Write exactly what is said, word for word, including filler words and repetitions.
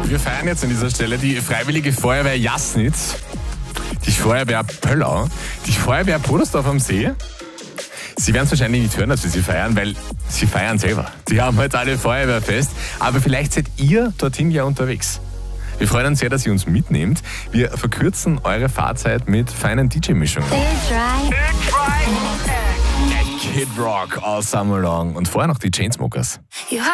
Wir feiern jetzt an dieser Stelle die Freiwillige Feuerwehr Jasnitz, die Feuerwehr Pöllau, die Feuerwehr Podersdorf am See. Sie werden es wahrscheinlich nicht hören, dass wir sie feiern, weil sie feiern selber. Die haben heute alle Feuerwehrfest, aber vielleicht seid ihr dorthin ja unterwegs. Wir freuen uns sehr, dass ihr uns mitnehmt. Wir verkürzen eure Fahrzeit mit feinen D J-Mischungen. Kid Rock all summer long und vorher noch die Chainsmokers.